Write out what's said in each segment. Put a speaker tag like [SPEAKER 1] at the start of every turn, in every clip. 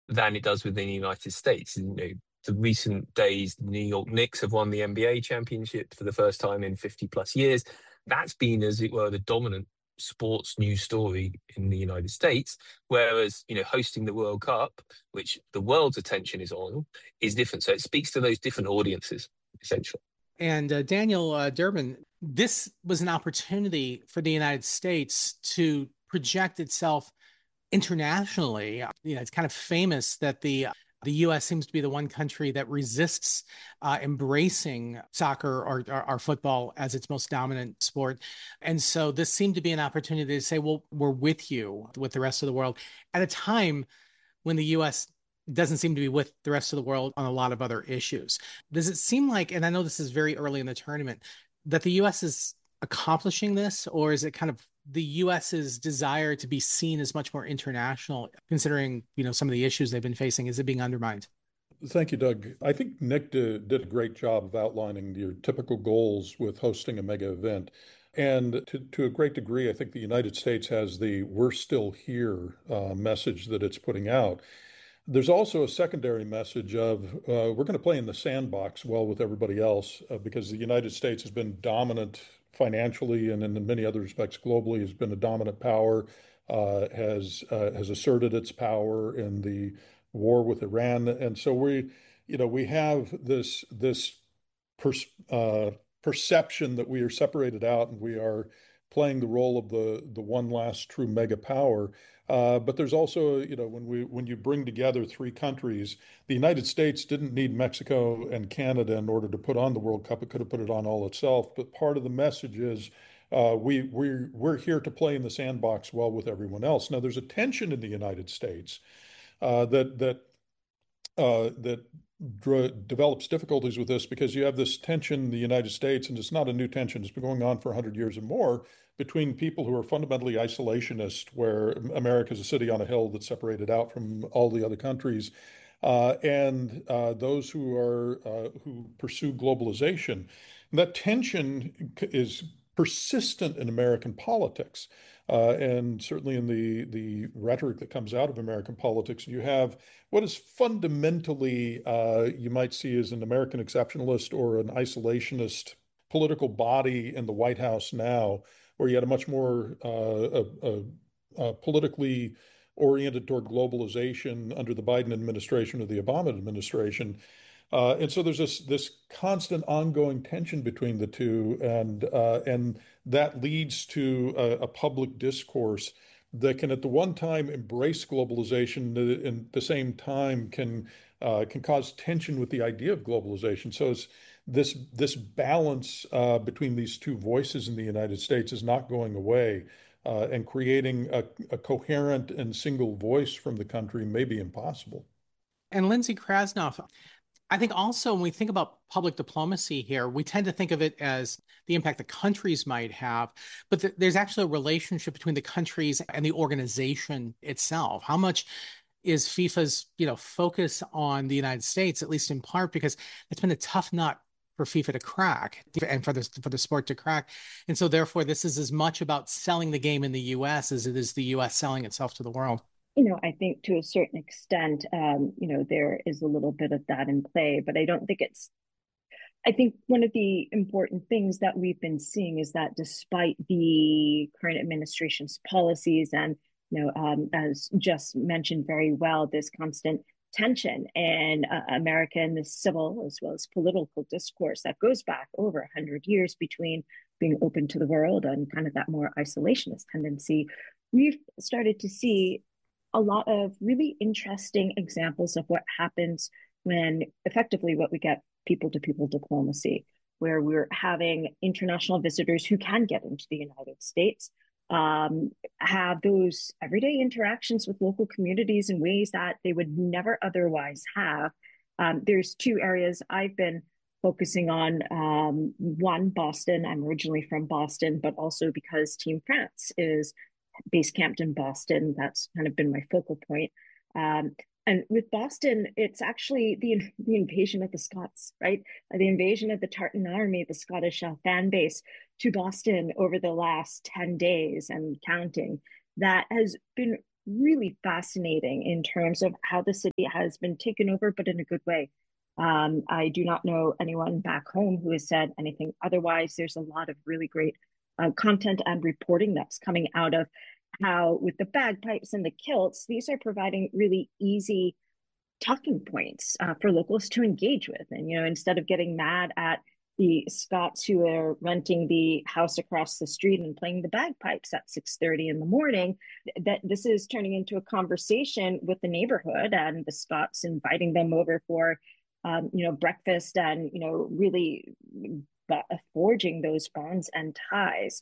[SPEAKER 1] than it does within the United States. The recent days, the New York Knicks have won the NBA championship for the first time in 50 plus years. That's been, as it were, the dominant sports news story in the United States. Whereas, hosting the World Cup, which the world's attention is on, is different. So it speaks to those different audiences, essentially.
[SPEAKER 2] And Daniel Durbin, this was an opportunity for the United States to project itself internationally. It's kind of famous that the U.S. seems to be the one country that resists embracing soccer or football as its most dominant sport. And so this seemed to be an opportunity to say, well, we're with you, with the rest of the world, at a time when the U.S. doesn't seem to be with the rest of the world on a lot of other issues. Does it seem like, and I know this is very early in the tournament, that the U.S. is accomplishing this, or is it kind of the U.S.'s desire to be seen as much more international, considering, some of the issues they've been facing? Is it being undermined?
[SPEAKER 3] Thank you, Doug. I think Nick did a great job of outlining your typical goals with hosting a mega event. And to a great degree, I think the United States has the "we're still here" message that it's putting out. There's also a secondary message of we're going to play in the sandbox well with everybody else because the United States has been dominant financially and in many other respects globally has been a dominant power, has asserted its power in the war with Iran, and so we have this per, perception that we are separated out and we are playing the role of the one last true mega power. But there's also, when you bring together three countries, the United States didn't need Mexico and Canada in order to put on the World Cup. It could have put it on all itself. But part of the message is we're here to play in the sandbox well with everyone else. Now, there's a tension in the United States that develops difficulties with this because you have this tension in the United States, and it's not a new tension. It's been going on for 100 years or more between people who are fundamentally isolationist, where America is a city on a hill that's separated out from all the other countries, and those who pursue globalization. And that tension is persistent in American politics. And certainly in the rhetoric that comes out of American politics, you have what is fundamentally, you might see as an American exceptionalist or an isolationist political body in the White House now, where you had a much more politically oriented toward globalization under the Biden administration or the Obama administration. And so there's this constant ongoing tension between the two, and that leads to a public discourse that can, at the one time, embrace globalization, and at the same time can cause tension with the idea of globalization. So it's this balance between these two voices in the United States is not going away, and creating a coherent and single voice from the country may be impossible.
[SPEAKER 2] And Lindsay Krasnoff, I think also when we think about public diplomacy here, we tend to think of it as the impact the countries might have, but there's actually a relationship between the countries and the organization itself. How much is FIFA's, focus on the United States, at least in part, because it's been a tough nut for FIFA to crack and for the sport to crack. And so therefore, this is as much about selling the game in the US as it is the US selling itself to the world.
[SPEAKER 4] I think to a certain extent, there is a little bit of that in play, but I don't think I think one of the important things that we've been seeing is that despite the current administration's policies and, as just mentioned very well, this constant tension in America and the civil as well as political discourse that goes back over 100 years between being open to the world and kind of that more isolationist tendency, we've started to see a lot of really interesting examples of what happens when effectively what we get people to people diplomacy, where we're having international visitors who can get into the United States, have those everyday interactions with local communities in ways that they would never otherwise have. There's two areas I've been focusing on. One, Boston. I'm originally from Boston, but also because Team France is base camped in Boston. That's kind of been my focal point. And with Boston, it's actually the invasion of the Scots, right? The invasion of the Tartan Army, the Scottish fan base to Boston over the last 10 days and counting, that has been really fascinating in terms of how the city has been taken over, but in a good way. I do not know anyone back home who has said anything otherwise. There's a lot of really great content and reporting that's coming out of how, with the bagpipes and the kilts, these are providing really easy talking points for locals to engage with. And, instead of getting mad at the Scots who are renting the house across the street and playing the bagpipes at 6:30 in the morning, that this is turning into a conversation with the neighborhood and the Scots inviting them over for, breakfast and, really forging those bonds and ties.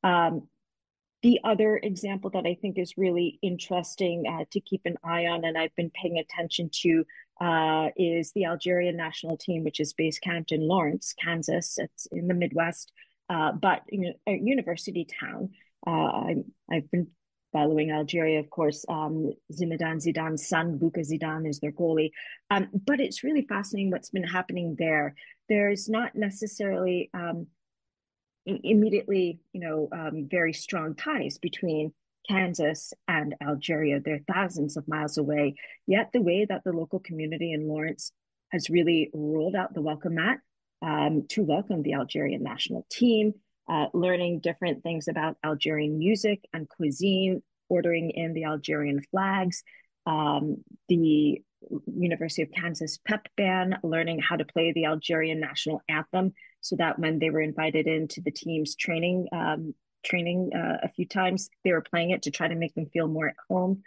[SPEAKER 4] The other example that I think is really interesting to keep an eye on, and I've been paying attention to, is the Algerian national team, which is based camped in Lawrence, Kansas. It's in the Midwest, but a university town. I've been following Algeria, of course. Zinedine Zidane's son, Bouka Zidane, is their goalie. But it's really fascinating what's been happening there. There's not necessarily immediately, very strong ties between Kansas and Algeria. They're thousands of miles away. Yet the way that the local community in Lawrence has really rolled out the welcome mat to welcome the Algerian national team, learning different things about Algerian music and cuisine, ordering in the Algerian flags, the University of Kansas pep band, learning how to play the Algerian national anthem, so that when they were invited into the team's training a few times, they were playing it to try to make them feel more at home.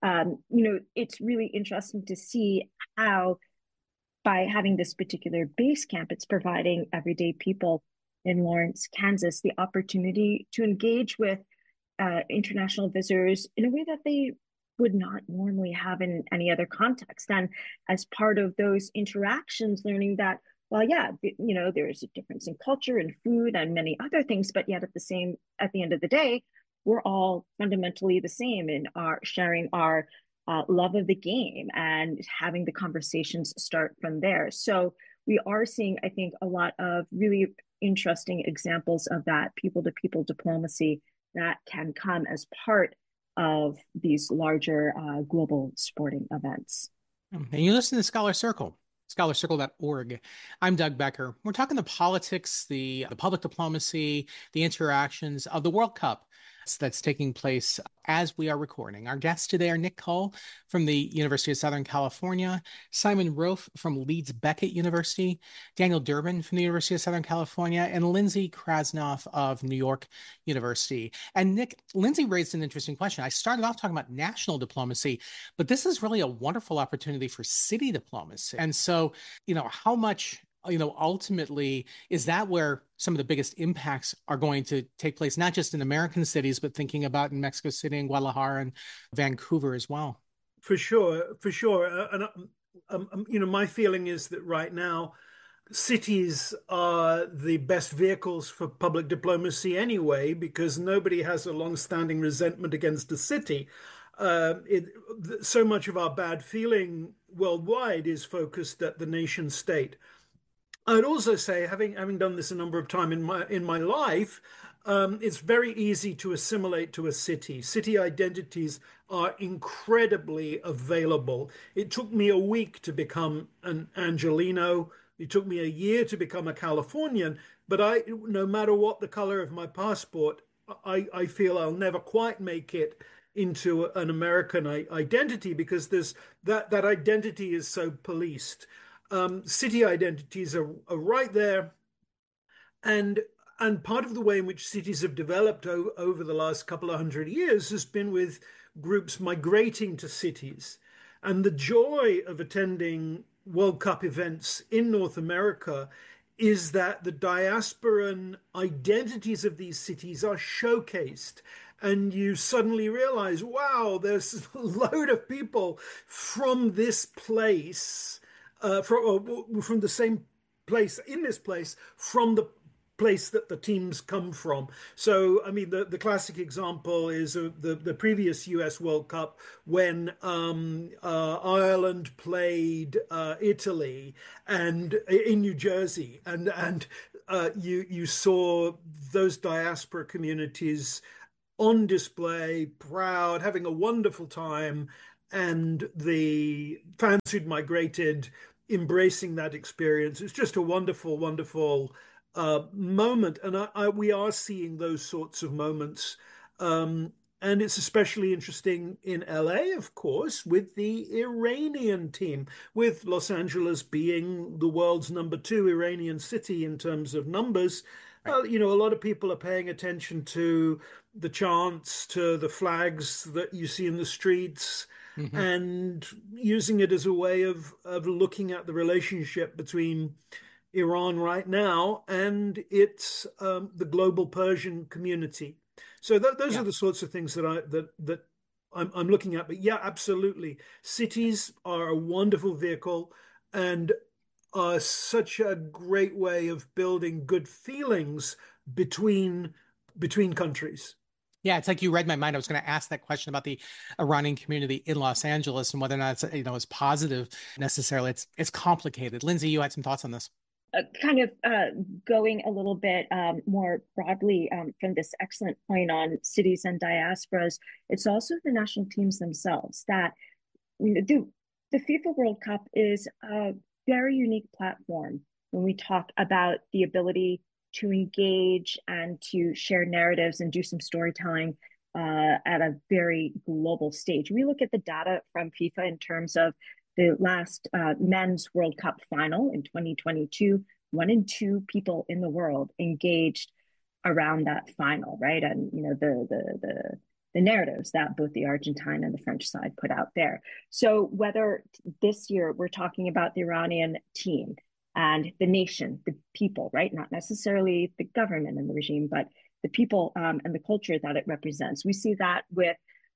[SPEAKER 4] It's really interesting to see how, by having this particular base camp, it's providing everyday people in Lawrence, Kansas, the opportunity to engage with international visitors in a way that they would not normally have in any other context. And as part of those interactions, learning that, well, yeah, there's a difference in culture and food and many other things, but yet at the end of the day, we're all fundamentally the same in our sharing our love of the game and having the conversations start from there. So we are seeing, I think, a lot of really interesting examples of that people-to-people diplomacy that can come as part of these larger global sporting events.
[SPEAKER 2] And you listen to Scholar Circle, scholarcircle.org. I'm Doug Becker. We're talking the politics, the public diplomacy, the interactions of the World Cup that's taking place as we are recording. Our guests today are Nick Cole from the University of Southern California, Simon Rofe from Leeds Beckett University, Daniel Durbin from the University of Southern California, and Lindsay Krasnoff of New York University. And Nick, Lindsay raised an interesting question. I started off talking about national diplomacy, but this is really a wonderful opportunity for city diplomacy. And so, how much ultimately, is that where some of the biggest impacts are going to take place, not just in American cities, but thinking about in Mexico City and Guadalajara and Vancouver as well?
[SPEAKER 5] For sure. My feeling is that right now, cities are the best vehicles for public diplomacy anyway, because nobody has a long-standing resentment against a city. So much of our bad feeling worldwide is focused at the nation state. I'd also say, having done this a number of times in my life, it's very easy to assimilate to a city. City identities are incredibly available. It took me a week to become an Angelino. It took me a year to become a Californian. But no matter what the color of my passport, I feel I'll never quite make it into an American identity, because that identity is so policed. City identities are right there, and part of the way in which cities have developed over the last couple of hundred years has been with groups migrating to cities. And the joy of attending World Cup events in North America is that the diasporan identities of these cities are showcased. And you suddenly realize, wow, there's a load of people from this place, from the same place, in this place, from the place that the teams come from. So, I mean, the classic example is the previous US World Cup, when Ireland played Italy and in New Jersey, and you saw those diaspora communities on display, proud, having a wonderful time, and the fans who'd migrated embracing that experience. It's just a wonderful, wonderful moment. And we are seeing those sorts of moments. And it's especially interesting in LA, of course, with the Iranian team, with Los Angeles being the world's #2 Iranian city in terms of numbers.
[SPEAKER 2] Right.
[SPEAKER 5] A lot of people are paying attention to the chants, to the flags that you see in the streets,
[SPEAKER 2] Mm-hmm.
[SPEAKER 5] and using it as a way of looking at the relationship between Iran right now and its the global Persian community. So those
[SPEAKER 2] Yeah.
[SPEAKER 5] are the sorts of things that I'm looking at. But yeah, absolutely, cities are a wonderful vehicle and are such a great way of building good feelings between countries.
[SPEAKER 2] Yeah, it's like you read my mind. I was going to ask that question about the Iranian community in Los Angeles and whether or not it's, it's positive necessarily. It's complicated. Lindsay, you had some thoughts on this.
[SPEAKER 4] Kind of going a little bit more broadly from this excellent point on cities and diasporas, it's also the national teams themselves that the FIFA World Cup is a very unique platform when we talk about the ability to engage and to share narratives and do some storytelling at a very global stage. We look at the data from FIFA in terms of the last men's World Cup final in 2022. 1 in 2 people in the world engaged around that final, right? And the narratives that both the Argentine and the French side put out there. So whether this year we're talking about the Iranian team and the nation, the people, right? Not necessarily the government and the regime, but the people and the culture that it represents. We see that with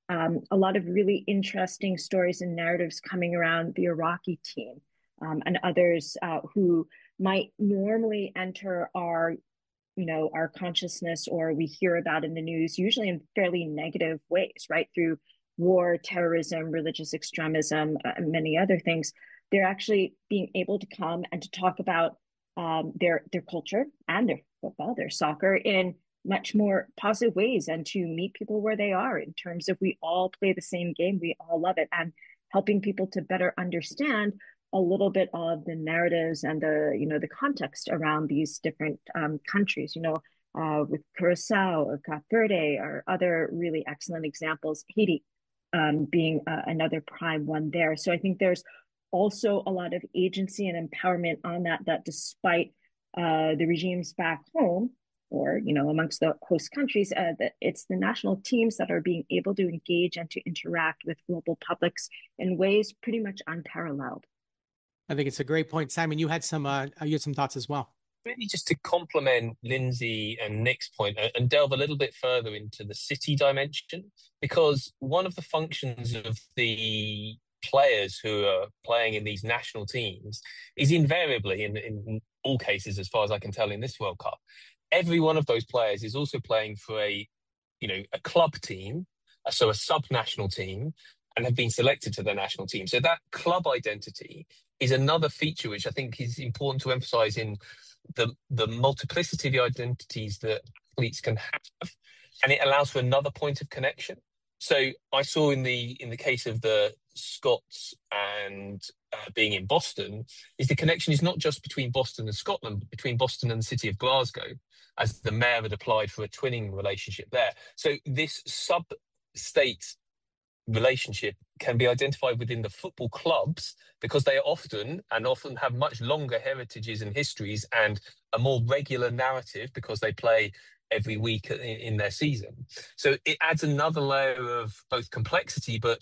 [SPEAKER 4] a lot of really interesting stories and narratives coming around the Iraqi team and others who might normally enter our consciousness, or we hear about in the news, usually in fairly negative ways, right? Through war, terrorism, religious extremism, and many other things. They're actually being able to come and to talk about their culture and their football, their soccer in much more positive ways, and to meet people where they are in terms of we all play the same game, we all love it, and helping people to better understand a little bit of the narratives and the context around these different countries, with Curacao or Cape Verde or other really excellent examples, Haiti being another prime one there. So I think there's also a lot of agency and empowerment on that despite the regimes back home or, amongst the host countries, that it's the national teams that are being able to engage and to interact with global publics in ways pretty much unparalleled.
[SPEAKER 2] I think it's a great point. Simon, you had some thoughts as well.
[SPEAKER 1] Really just to complement Lindsay and Nick's point and delve a little bit further into the city dimension, because one of the functions of the players who are playing in these national teams is invariably, in all cases, as far as I can tell in this World Cup, every one of those players is also playing for a club team, so a sub-national team, and have been selected to the national team. So that club identity is another feature which I think is important to emphasize in the multiplicity of the identities that athletes can have, and it allows for another point of connection. So I saw in the case of the Scots and being in Boston, is the connection is not just between Boston and Scotland, but between Boston and the city of Glasgow, as the mayor had applied for a twinning relationship there. So this sub-state relationship can be identified within the football clubs because they are often have much longer heritages and histories and a more regular narrative because they play every week in their season. So it adds another layer of both complexity but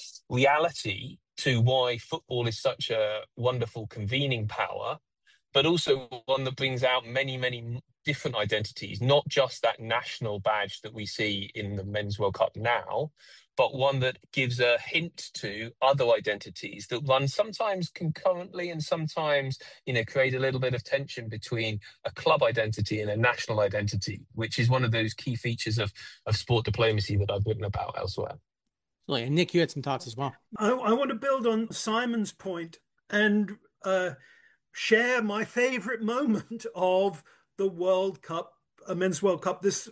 [SPEAKER 1] reality to why football is such a wonderful convening power, but also one that brings out many, many different identities, not just that national badge that we see in the Men's World Cup now, but one that gives a hint to other identities that run sometimes concurrently and sometimes, create a little bit of tension between a club identity and a national identity, which is one of those key features of sport diplomacy that I've written about elsewhere.
[SPEAKER 2] And Nick, you had some thoughts as well.
[SPEAKER 5] I want to build on Simon's point and share my favorite moment of the World Cup a men's World Cup this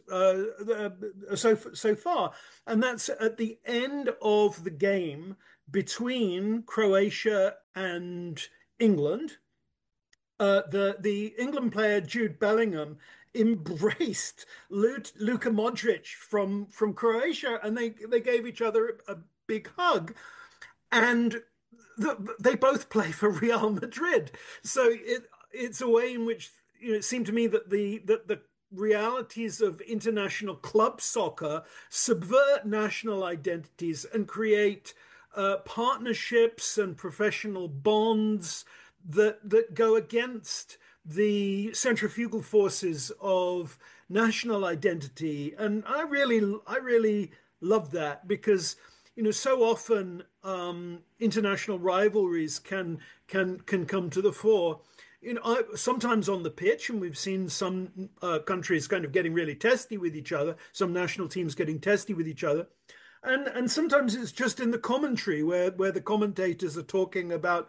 [SPEAKER 5] so far, and that's at the end of the game between Croatia and England. The England player Jude Bellingham embraced Luka Modric from Croatia, and they gave each other a big hug, and they both play for Real Madrid. So it's a way in which, it seemed to me that the realities of international club soccer subvert national identities and create partnerships and professional bonds that go against the centrifugal forces of national identity. And I really love that, because so often international rivalries can come to the fore. Sometimes on the pitch, and we've seen some countries kind of getting really testy with each other, some national teams getting testy with each other. And sometimes it's just in the commentary where the commentators are talking about,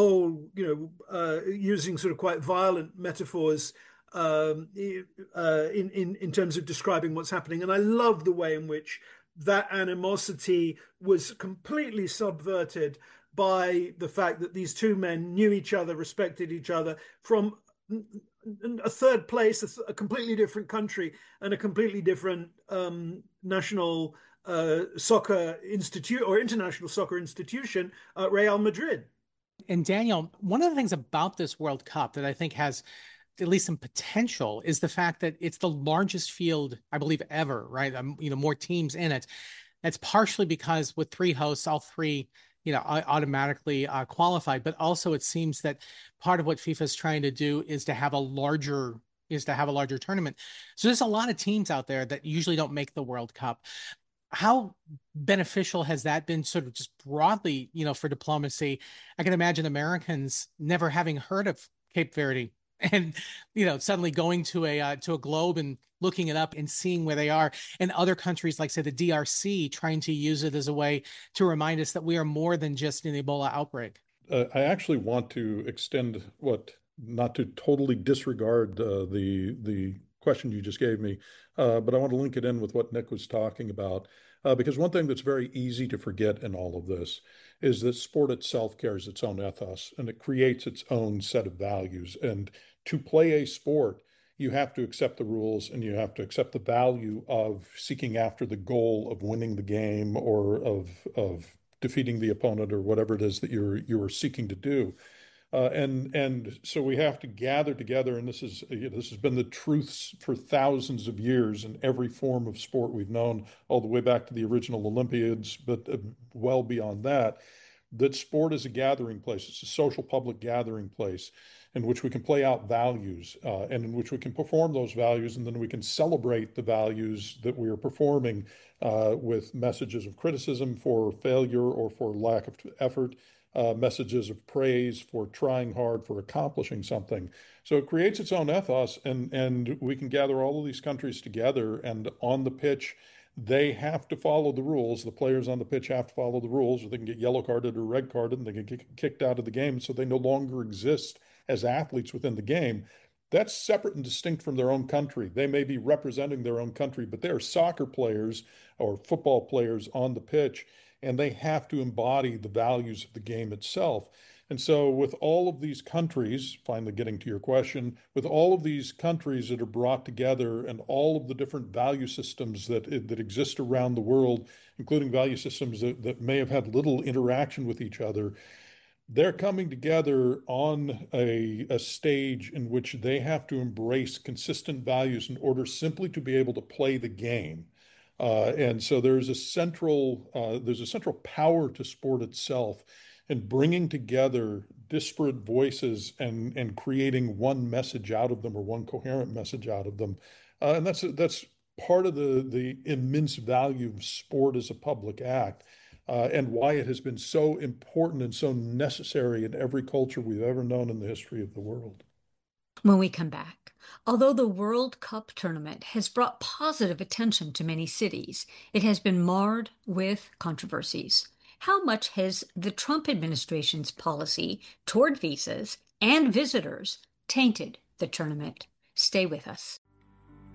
[SPEAKER 5] using sort of quite violent metaphors in terms of describing what's happening. And I love the way in which that animosity was completely subverted by the fact that these two men knew each other, respected each other from a third place, a completely different country, and a completely different national soccer institute or international soccer institution, Real Madrid.
[SPEAKER 2] And Daniel, one of the things about this World Cup that I think has at least some potential is the fact that it's the largest field, I believe, ever, right? More teams in it. That's partially because with three hosts, all three, automatically qualified. But also it seems that part of what FIFA is trying to do is to have a larger tournament. So there's a lot of teams out there that usually don't make the World Cup. How beneficial has that been, sort of just broadly, for diplomacy? I can imagine Americans never having heard of Cape Verde and, suddenly going to a globe and looking it up and seeing where they are, and other countries like, say, the DRC trying to use it as a way to remind us that we are more than just an Ebola outbreak.
[SPEAKER 3] I actually want to extend not to totally disregard the question you just gave me, but I want to link it in with what Nick was talking about, because one thing that's very easy to forget in all of this is that sport itself carries its own ethos, and it creates its own set of values. And to play a sport, you have to accept the rules, and you have to accept the value of seeking after the goal of winning the game, or of defeating the opponent, or whatever it is that you're seeking to do. And so we have to gather together, and this has been the truth for thousands of years in every form of sport we've known, all the way back to the original Olympiads, but well beyond that sport is a gathering place. It's a social public gathering place in which we can play out values, and in which we can perform those values, and then we can celebrate the values that we are performing with messages of criticism for failure or for lack of effort, messages of praise for trying hard, for accomplishing something. So it creates its own ethos, and we can gather all of these countries together, and on the pitch, they have to follow the rules. The players on the pitch have to follow the rules, or they can get yellow carded or red carded, and they can get kicked out of the game, so they no longer exist as athletes within the game. That's separate and distinct from their own country. They may be representing their own country, but they are soccer players or football players on the pitch, and they have to embody the values of the game itself. And so with all of these countries, finally getting to your question, with all of these countries that are brought together, and all of the different value systems that exist around the world, including value systems that may have had little interaction with each other, they're coming together on a stage in which they have to embrace consistent values in order simply to be able to play the game. And so there's a central power to sport itself in bringing together disparate voices and creating one message out of them, or one coherent message out of them. And that's part of the immense value of sport as a public act, and why it has been so important and so necessary in every culture we've ever known in the history of the world.
[SPEAKER 6] When we come back, although the World Cup tournament has brought positive attention to many cities, it has been marred with controversies. How much has the Trump administration's policy toward visas and visitors tainted the tournament? Stay with us.